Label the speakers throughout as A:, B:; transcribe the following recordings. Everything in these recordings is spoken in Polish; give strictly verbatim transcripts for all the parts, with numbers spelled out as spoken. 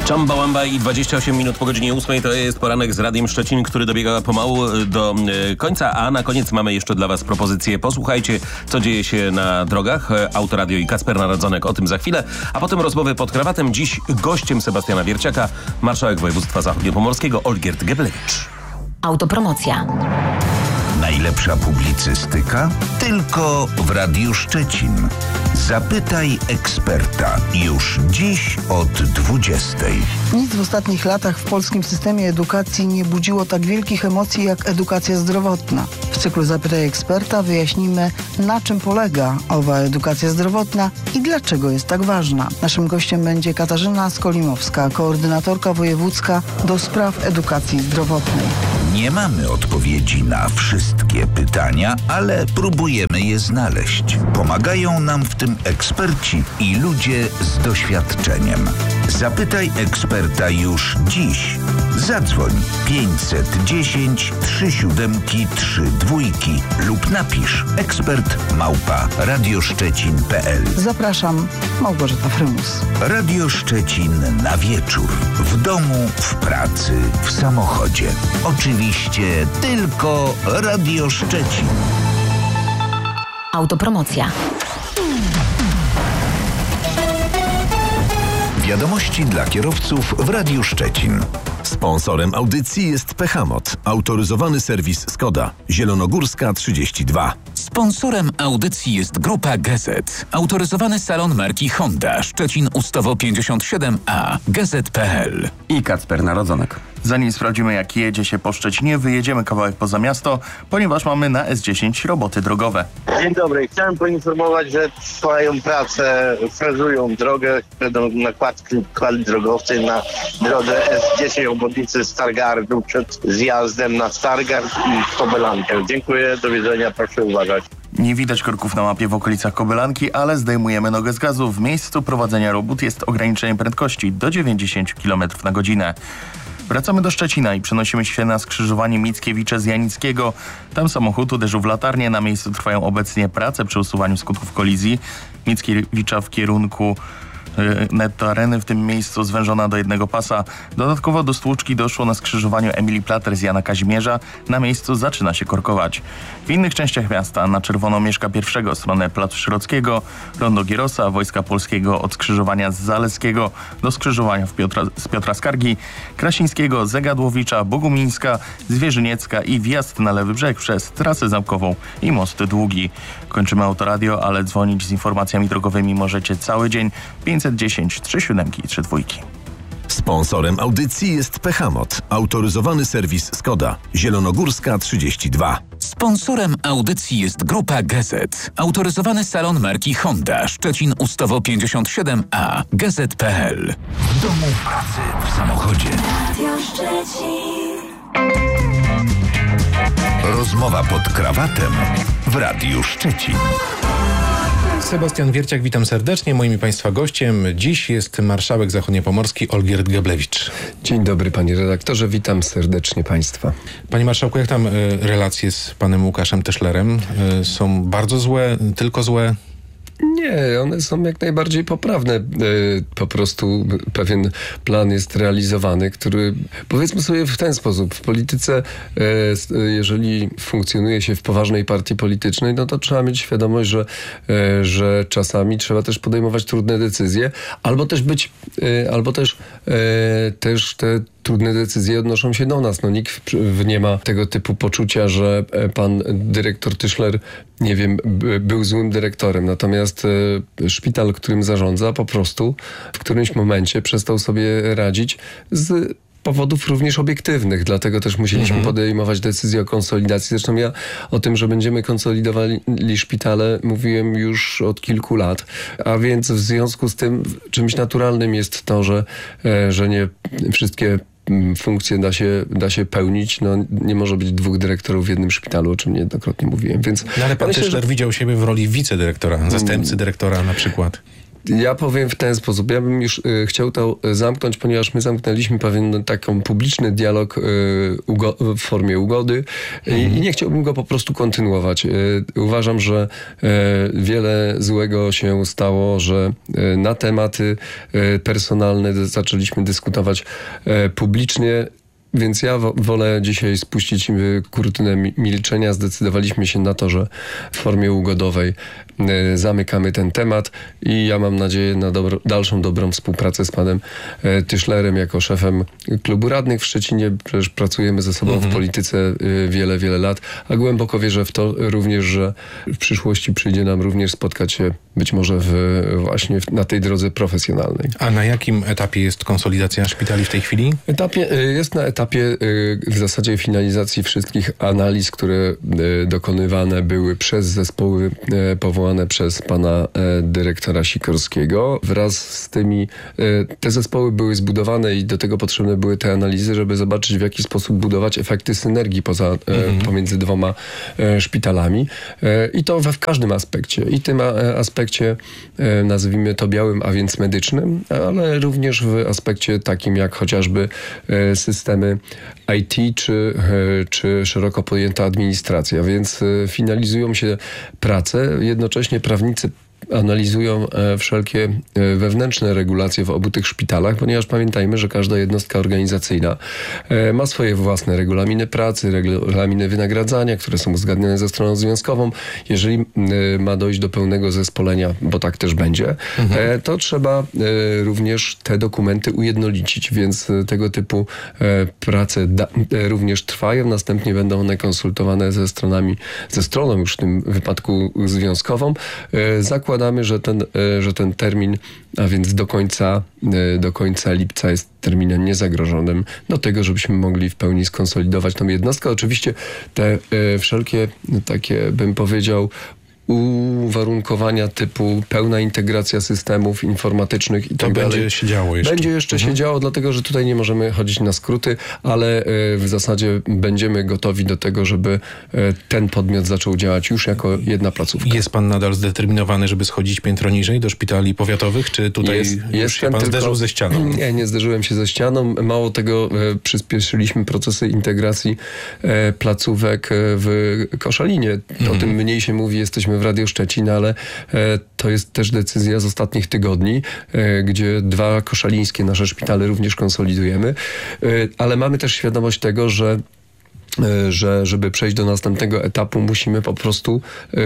A: Czamba i dwadzieścia osiem minut po godzinie ósmej to jest poranek z Radiem Szczecin, który dobiega pomału do y, końca, a na koniec mamy jeszcze dla Was propozycję. Posłuchajcie, co dzieje się na drogach. Autoradio i Kacper Narodzonek, o tym za chwilę, a potem rozmowy pod krawatem. Dziś gościem Sebastiana Wierciaka, marszałek województwa zachodniopomorskiego Olgierd Geblewicz.
B: Autopromocja.
C: Najlepsza publicystyka? Tylko w Radiu Szczecin. Zapytaj eksperta już dziś od dwudziestej.
D: Nic w ostatnich latach w polskim systemie edukacji nie budziło tak wielkich emocji jak edukacja zdrowotna. W cyklu Zapytaj eksperta wyjaśnimy, na czym polega owa edukacja zdrowotna i dlaczego jest tak ważna. Naszym gościem będzie Katarzyna Skolimowska, koordynatorka wojewódzka do spraw edukacji zdrowotnej.
C: Nie mamy odpowiedzi na wszystkie pytania, ale próbujemy je znaleźć. Pomagają nam w tym eksperci i ludzie z doświadczeniem. Zapytaj eksperta już dziś. Zadzwoń pięćset dziesięć trzy siedem trzy dwa lub napisz ekspert małpa radioszczecin kropka p l.
D: Zapraszam, Małgorzata Frymus.
C: Radio Szczecin na wieczór. W domu, w pracy, w samochodzie. Oczywiście tylko Radio Szczecin.
B: Autopromocja.
C: Wiadomości dla kierowców w Radiu Szczecin.
E: Sponsorem audycji jest Pechamot, autoryzowany serwis Skoda, Zielonogórska trzydzieści dwa.
F: Sponsorem audycji jest Grupa Gazet, autoryzowany salon marki Honda, Szczecin Ustawo pięćdziesiąt siedem A, gazet kropka p l.
G: I Kacper Narodzonek. Zanim sprawdzimy, jak jedzie się po Szczecinie, wyjedziemy kawałek poza miasto, ponieważ mamy na S dziesięć roboty drogowe.
H: Dzień dobry. Chciałem poinformować, że trwają prace, frezują drogę, będą nakładki kwali drogowcej na drodze S dziesięć obwodnicy Stargardu przed zjazdem na Stargard i Kobylankę. Dziękuję, do widzenia, proszę uważać.
G: Nie widać korków na mapie w okolicach Kobylanki, ale zdejmujemy nogę z gazu. W miejscu prowadzenia robót jest ograniczenie prędkości do dziewięćdziesiąt kilometrów na godzinę. Wracamy do Szczecina i przenosimy się na skrzyżowanie Mickiewicza z Janickiego. Tam samochód uderzył w latarnię. Na miejscu trwają obecnie prace przy usuwaniu skutków kolizji Mickiewicza w kierunku Netto Areny, w tym miejscu zwężona do jednego pasa. Dodatkowo do stłuczki doszło na skrzyżowaniu Emilii Plater z Jana Kazimierza. Na miejscu zaczyna się korkować. W innych częściach miasta na czerwono mieszka pierwszego stronę Placu Szyrockiego, rondo Gierosa, Wojska Polskiego od skrzyżowania z Zaleskiego do skrzyżowania w Piotra, z Piotra Skargi, Krasińskiego, Zegadłowicza, Bogumińska, Zwierzyniecka i wjazd na lewy brzeg przez trasę zamkową i most Długi. Kończymy Autoradio, ale dzwonić z informacjami drogowymi możecie cały dzień. pięćset dziesięć trzy siedem trzy dwa.
E: Sponsorem audycji jest Pechamot, autoryzowany serwis Skoda, Zielonogórska trzydzieści dwa.
F: Sponsorem audycji jest Grupa Gazet, autoryzowany salon marki Honda, Szczecin Ustawo pięćdziesiąt siedem A, gazet kropka p l.
C: W domu, w pracy, w samochodzie.
B: Radio Szczecin.
C: Rozmowa pod krawatem w Radiu Szczecin.
I: Sebastian Wierciak, witam serdecznie. Moim i Państwa gościem dziś jest marszałek zachodniopomorski Olgierd Geblewicz.
J: Dzień dobry, panie redaktorze, witam serdecznie Państwa.
I: Panie marszałku, jak tam y, relacje z panem Łukaszem Tyszlerem? Y, są bardzo złe, tylko złe?
J: Nie, one są jak najbardziej poprawne. Po prostu pewien plan jest realizowany, który, powiedzmy sobie w ten sposób, w polityce, jeżeli funkcjonuje się w poważnej partii politycznej, no to trzeba mieć świadomość, że, że czasami trzeba też podejmować trudne decyzje, albo też być, albo też, też te trudne decyzje odnoszą się do nas. No nikt nie ma tego typu poczucia, że pan dyrektor Tyszler, nie wiem, był złym dyrektorem. Natomiast szpital, którym zarządza, po prostu w którymś momencie przestał sobie radzić z powodów również obiektywnych. Dlatego też musieliśmy mhm. podejmować decyzję o konsolidacji. Zresztą ja o tym, że będziemy konsolidowali szpitale, mówiłem już od kilku lat. A więc w związku z tym czymś naturalnym jest to, że, że nie wszystkie funkcje da się, da się pełnić. No, nie może być dwóch dyrektorów w jednym szpitalu, o czym niejednokrotnie mówiłem. Więc
I: no ale pan
J: myślę,
I: Tyszler
J: że...
I: widział siebie w roli wicedyrektora, zastępcy dyrektora na przykład.
J: Ja powiem w ten sposób. Ja bym już y, chciał to zamknąć, ponieważ my zamknęliśmy pewien taki publiczny dialog y, ugo- w formie ugody y, i nie chciałbym go po prostu kontynuować. Y, uważam, że y, wiele złego się stało, że y, na tematy y, personalne zaczęliśmy dyskutować y, publicznie. Więc ja wolę dzisiaj spuścić kurtynę milczenia. Zdecydowaliśmy się na to, że w formie ugodowej zamykamy ten temat i ja mam nadzieję na dobro, dalszą dobrą współpracę z panem Tyszlerem jako szefem klubu radnych w Szczecinie. Przecież pracujemy ze sobą mhm. w polityce wiele, wiele lat, a głęboko wierzę w to również, że w przyszłości przyjdzie nam również spotkać się być może w, właśnie na tej drodze profesjonalnej.
I: A na jakim etapie jest konsolidacja szpitali w tej chwili?
J: Etapie, jest na etapie w zasadzie finalizacji wszystkich analiz, które dokonywane były przez zespoły powołane przez pana dyrektora Sikorskiego. Wraz z tymi, te zespoły były zbudowane i do tego potrzebne były te analizy, żeby zobaczyć, w jaki sposób budować efekty synergii poza, mhm. pomiędzy dwoma szpitalami. I to we w każdym aspekcie. I tym aspekcie, nazwijmy to białym, a więc medycznym, ale również w aspekcie takim jak chociażby systemy I T czy, czy szeroko pojęta administracja. Więc finalizują się prace. Jednocześnie prawnicy analizują wszelkie wewnętrzne regulacje w obu tych szpitalach, ponieważ pamiętajmy, że każda jednostka organizacyjna ma swoje własne regulaminy pracy, regulaminy wynagradzania, które są uzgadniane ze stroną związkową. Jeżeli ma dojść do pełnego zespolenia, bo tak też będzie, mhm. to trzeba również te dokumenty ujednolicić, więc tego typu prace da- również trwają. Następnie będą one konsultowane ze stronami, ze stroną już w tym wypadku związkową. Zakładamy, że ten, że ten termin, a więc do końca, do końca lipca jest terminem niezagrożonym do tego, żebyśmy mogli w pełni skonsolidować tą jednostkę. Oczywiście te wszelkie takie, bym powiedział, uwarunkowania typu pełna integracja systemów informatycznych i
I: to
J: tak dalej.
I: będzie się działo jeszcze.
J: Będzie jeszcze mhm. się działo, dlatego że tutaj nie możemy chodzić na skróty, ale w zasadzie będziemy gotowi do tego, żeby ten podmiot zaczął działać już jako jedna placówka.
I: Jest pan nadal zdeterminowany, żeby schodzić piętro niżej do szpitali powiatowych, czy tutaj jest, już jest się pan tylko zderzył ze ścianą?
J: Nie, nie zderzyłem się ze ścianą. Mało tego, przyspieszyliśmy procesy integracji placówek w Koszalinie. Mhm. O tym mniej się mówi, jesteśmy w Radio Szczecin, ale e, to jest też decyzja z ostatnich tygodni, e, gdzie dwa koszalińskie nasze szpitale również konsolidujemy, e, ale mamy też świadomość tego, że że żeby przejść do następnego etapu, musimy po prostu yy,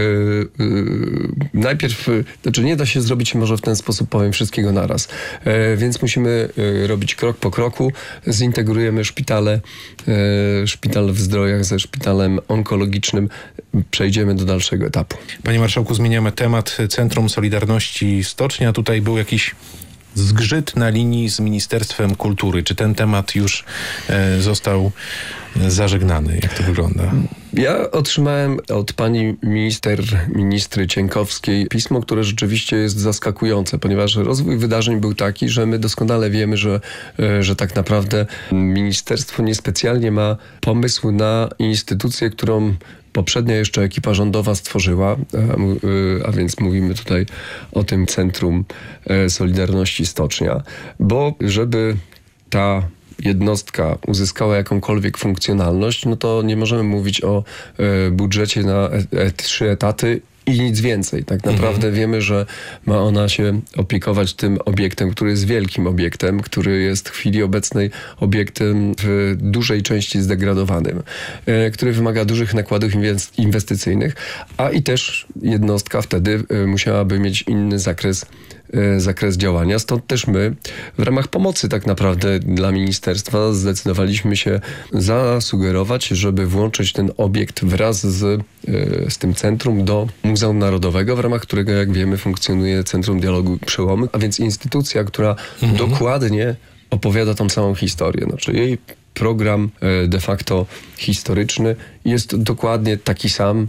J: yy, najpierw, znaczy nie da się zrobić może w ten sposób, powiem, wszystkiego naraz. Yy, więc musimy yy, robić krok po kroku. Zintegrujemy szpitale, yy, szpital w Zdrojach ze szpitalem onkologicznym. Przejdziemy do dalszego etapu.
I: Panie marszałku, zmieniamy temat. Centrum Solidarności Stocznia. Tutaj był jakiś zgrzyt na linii z Ministerstwem Kultury. Czy ten temat już e, został zażegnany? Jak to wygląda?
J: Ja otrzymałem od pani minister, ministry Cienkowskiej pismo, które rzeczywiście jest zaskakujące, ponieważ rozwój wydarzeń był taki, że my doskonale wiemy, że, że tak naprawdę ministerstwo niespecjalnie ma pomysł na instytucję, którą poprzednia jeszcze ekipa rządowa stworzyła, a, a więc mówimy tutaj o tym Centrum Solidarności Stocznia, bo żeby ta jednostka uzyskała jakąkolwiek funkcjonalność, no to nie możemy mówić o e, budżecie na e, e, trzy etaty i nic więcej. Tak naprawdę mhm. wiemy, że ma ona się opiekować tym obiektem, który jest wielkim obiektem, który jest w chwili obecnej obiektem w dużej części zdegradowanym, e, który wymaga dużych nakładów inwestycyjnych, a i też jednostka wtedy e, musiałaby mieć inny zakres zakres działania. Stąd też my w ramach pomocy tak naprawdę dla ministerstwa zdecydowaliśmy się zasugerować, żeby włączyć ten obiekt wraz z, z tym centrum do Muzeum Narodowego, w ramach którego, jak wiemy, funkcjonuje Centrum Dialogu Przełomy, a więc instytucja, która mhm. dokładnie opowiada tą samą historię. Znaczy jej program de facto historyczny jest dokładnie taki sam,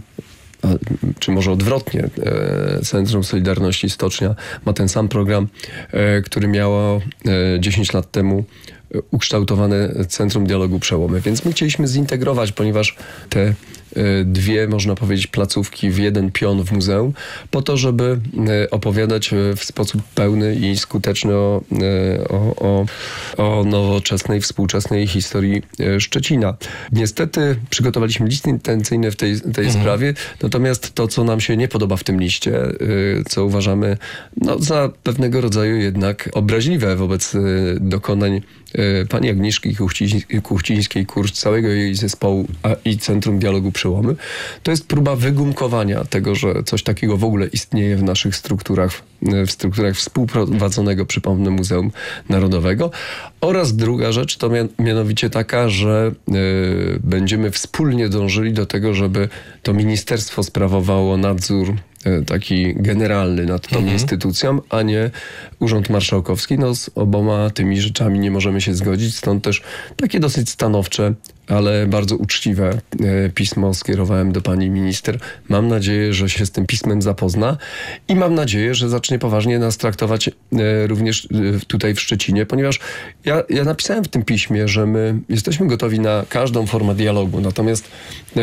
J: czy może odwrotnie, Centrum Solidarności Stocznia ma ten sam program, który miało dziesięć lat temu ukształtowane Centrum Dialogu Przełomy. Więc my chcieliśmy zintegrować, ponieważ te dwie, można powiedzieć, placówki w jeden pion w muzeum, po to, żeby opowiadać w sposób pełny i skuteczny o, o, o, o nowoczesnej, współczesnej historii Szczecina. Niestety przygotowaliśmy list intencyjny w tej, tej mhm. sprawie, natomiast to, co nam się nie podoba w tym liście, co uważamy no, za pewnego rodzaju jednak obraźliwe wobec dokonań pani Agnieszki Kuchcińskiej, kurz całego jej zespołu a i Centrum Dialogu Przełomy, to jest próba wygumkowania tego, że coś takiego w ogóle istnieje w naszych strukturach, w strukturach współprowadzonego, przypomnę, Muzeum Narodowego. Oraz druga rzecz to mianowicie taka, że y, będziemy wspólnie dążyli do tego, żeby to ministerstwo sprawowało nadzór taki generalny nad tą mhm. instytucją, a nie Urząd Marszałkowski. No z oboma tymi rzeczami nie możemy się zgodzić, stąd też takie dosyć stanowcze, ale bardzo uczciwe e, pismo skierowałem do pani minister. Mam nadzieję, że się z tym pismem zapozna i mam nadzieję, że zacznie poważnie nas traktować e, również e, tutaj w Szczecinie, ponieważ ja, ja napisałem w tym piśmie, że my jesteśmy gotowi na każdą formę dialogu, natomiast e, e,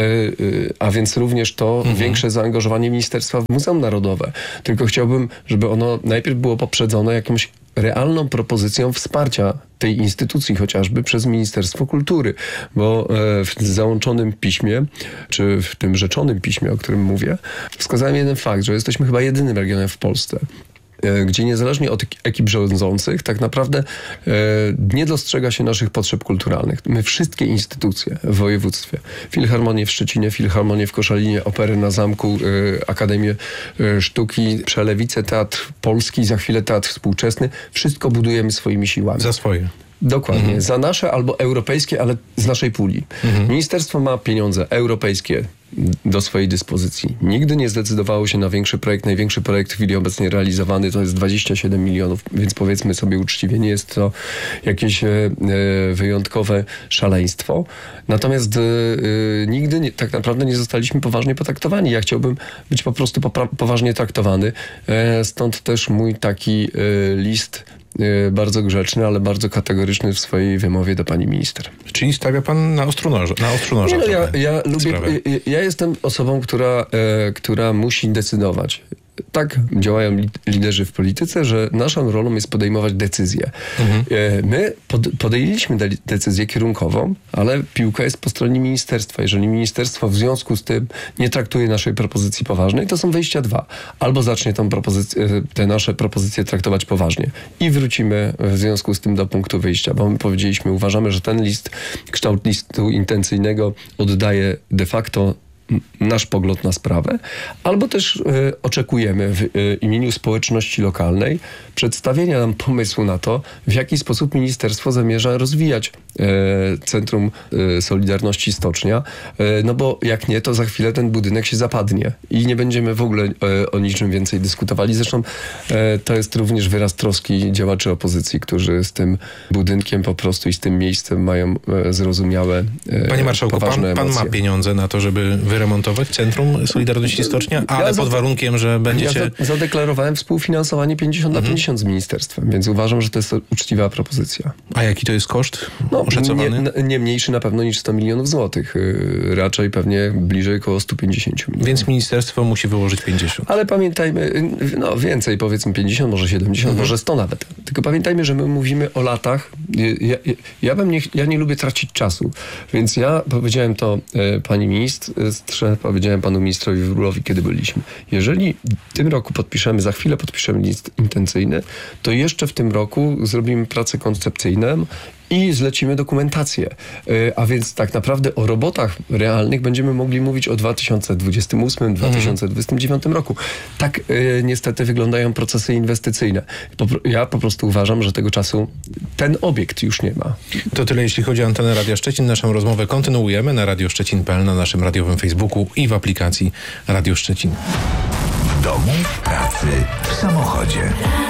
J: a więc również to mhm. większe zaangażowanie ministerstwa w Muzeum Narodowe. Tylko chciałbym, żeby ono najpierw było poprzedzone jakąś realną propozycją wsparcia tej instytucji, chociażby przez Ministerstwo Kultury, bo w załączonym piśmie, czy w tym rzeczonym piśmie, o którym mówię, wskazałem jeden fakt, że jesteśmy chyba jedynym regionem w Polsce, gdzie niezależnie od ekip rządzących tak naprawdę e, nie dostrzega się naszych potrzeb kulturalnych. My wszystkie instytucje w województwie, Filharmonię w Szczecinie, Filharmonię w Koszalinie, Operę na Zamku, e, Akademię e, Sztuki, Przelewicę, Teatr Polski, za chwilę Teatr Współczesny, wszystko budujemy swoimi siłami.
I: Za swoje.
J: Dokładnie.
I: Mhm.
J: Za nasze albo europejskie, ale z naszej puli. Mhm. Ministerstwo ma pieniądze europejskie do swojej dyspozycji. Nigdy nie zdecydowało się na większy projekt. Największy projekt w chwili obecnej realizowany to jest dwadzieścia siedem milionów, więc powiedzmy sobie uczciwie, nie jest to jakieś e, wyjątkowe szaleństwo. Natomiast e, e, nigdy nie, tak naprawdę nie zostaliśmy poważnie potraktowani. Ja chciałbym być po prostu popra- poważnie traktowany. E, stąd też mój taki e, list bardzo grzeczny, ale bardzo kategoryczny w swojej wymowie do pani minister.
I: Czyli stawia pan na ostru noża. Na ostru noża
J: Nie, no, ja, ja lubię, ja, ja jestem osobą, która, e, która musi decydować. Tak działają liderzy w polityce, że naszą rolą jest podejmować decyzje. Mhm. My pod, podjęliśmy de- decyzję kierunkową, ale piłka jest po stronie ministerstwa. Jeżeli ministerstwo w związku z tym nie traktuje naszej propozycji poważnej, to są wyjścia dwa. Albo zacznie tą propozycję, te nasze propozycje traktować poważnie i wrócimy w związku z tym do punktu wyjścia, bo my powiedzieliśmy, uważamy, że ten list, kształt listu intencyjnego oddaje de facto nasz pogląd na sprawę, albo też y, oczekujemy w y, imieniu społeczności lokalnej przedstawienia nam pomysłu na to, w jaki sposób ministerstwo zamierza rozwijać y, Centrum y, Solidarności Stocznia, y, no bo jak nie, to za chwilę ten budynek się zapadnie i nie będziemy w ogóle y, o niczym więcej dyskutowali. Zresztą y, to jest również wyraz troski działaczy opozycji, którzy z tym budynkiem po prostu i z tym miejscem mają y, zrozumiałe y,
I: Panie marszałku, pan,
J: poważne
I: pan ma pieniądze na to, żeby wyremontować Centrum Solidarności Stocznia, ale ja pod warunkiem, że będziecie...
J: Ja zadeklarowałem współfinansowanie pięćdziesiąt na pięćdziesiąt z ministerstwem, więc uważam, że to jest uczciwa propozycja.
I: A jaki to jest koszt
J: no,
I: oszacowany?
J: Nie, nie mniejszy na pewno niż sto milionów złotych. Raczej pewnie bliżej około sto pięćdziesiąt milionów.
I: Więc ministerstwo musi wyłożyć pięćdziesiąt.
J: Ale pamiętajmy, no więcej, powiedzmy pięćdziesiąt, może siedemdziesiąt, mhm. może sto nawet. Tylko pamiętajmy, że my mówimy o latach. Ja, ja, ja, bym nie, ja nie lubię tracić czasu, więc ja powiedziałem to e, pani ministrze, powiedziałem panu ministrowi Wróblowi, kiedy byliśmy. Jeżeli w tym roku podpiszemy, za chwilę podpiszemy list intencyjny, to jeszcze w tym roku zrobimy pracę koncepcyjną i zlecimy dokumentację. A więc tak naprawdę o robotach realnych będziemy mogli mówić o dwa tysiące dwudziestym ósmym, dwa tysiące dwudziestym dziewiątym roku. Tak y, niestety wyglądają procesy inwestycyjne. Po, ja po prostu uważam, że tego czasu ten obiekt już nie ma.
I: To tyle, jeśli chodzi o antenę Radia Szczecin. Naszą rozmowę kontynuujemy na radio szczecin kropka p l, na naszym radiowym Facebooku i w aplikacji Radio Szczecin.
C: W domu, w pracy, w samochodzie.